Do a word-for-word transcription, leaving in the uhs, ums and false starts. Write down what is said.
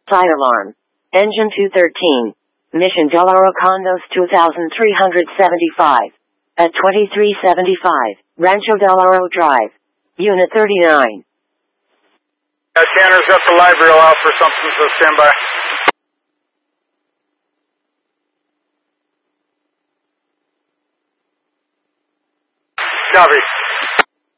Fire alarm. Engine two thirteen. Mission Del Oro Condos two thousand three hundred seventy-five. At twenty-three seventy-five, Rancho Del Oro Drive. Unit thirty-nine. Uh, Tanner's up the library, allow for something, so stand by. Copy.